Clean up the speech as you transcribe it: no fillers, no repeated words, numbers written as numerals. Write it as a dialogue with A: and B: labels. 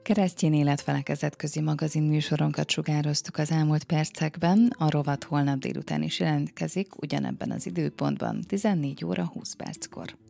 A: Keresztény életfelekezetközi magazin műsoronkat sugároztuk az elmúlt percekben, a rovat holnap délután is jelentkezik, ugyanebben az időpontban, 14 óra 20 perckor.